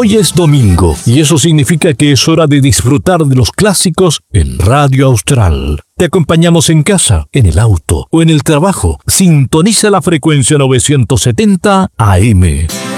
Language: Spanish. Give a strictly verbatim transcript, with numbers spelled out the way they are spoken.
Hoy es domingo y eso significa que es hora de disfrutar de los clásicos en Radio Austral. Te acompañamos en casa, en el auto o en el trabajo. Sintoniza la frecuencia novecientos setenta A M.